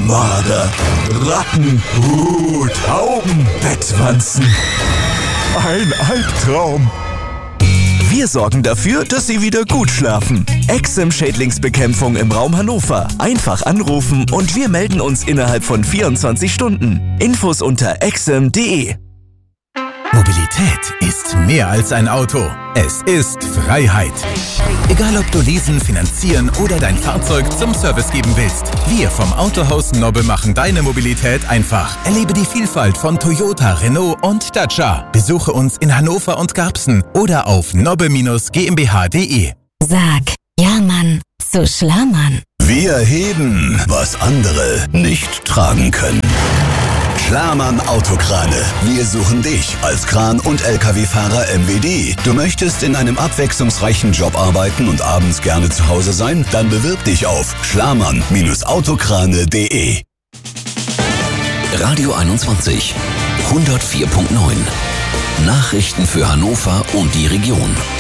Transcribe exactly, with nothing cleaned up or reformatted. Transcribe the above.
Marder, Ratten, uh, Tauben, Bettwanzen. Ein Albtraum. Wir sorgen dafür, dass Sie wieder gut schlafen. Exim-Schädlingsbekämpfung im Raum Hannover. Einfach anrufen und wir melden uns innerhalb von vierundzwanzig Stunden. Infos unter exim punkt de. Mobilität ist mehr als ein Auto. Es ist Freiheit. Egal ob du leasen, finanzieren oder dein Fahrzeug zum Service geben willst. Wir vom Autohaus Nobbe machen deine Mobilität einfach. Erlebe die Vielfalt von Toyota, Renault und Dacia. Besuche uns in Hannover und Garbsen oder auf nobbe Bindestrich gmbh punkt de. Sag, ja Mann, zu Schlamann. Wir heben, was andere nicht tragen können. Schlamann Autokrane. Wir suchen dich als Kran- und L K W-Fahrer M W D. Du möchtest in einem abwechslungsreichen Job arbeiten und abends gerne zu Hause sein? Dann bewirb dich auf schlamann Autokrane punkt de. Radio einundzwanzig, hundertvier Komma neun. Nachrichten für Hannover und die Region.